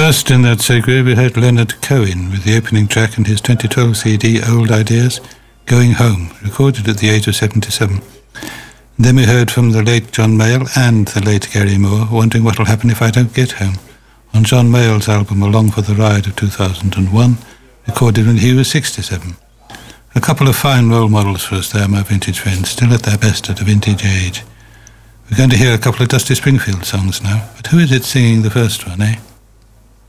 First in that segue, we heard Leonard Cohen with the opening track and his 2012 CD, Old Ideas, Going Home, recorded at the age of 77. Then we heard from the late John Mayall and the late Gary Moore, Wondering What'll Happen If I Don't Get Home, on John Mayall's album Along for the Ride of 2001, recorded when he was 67. A couple of fine role models for us there, my vintage friends, still at their best at a vintage age. We're going to hear a couple of Dusty Springfield songs now, but who is it singing the first one, eh?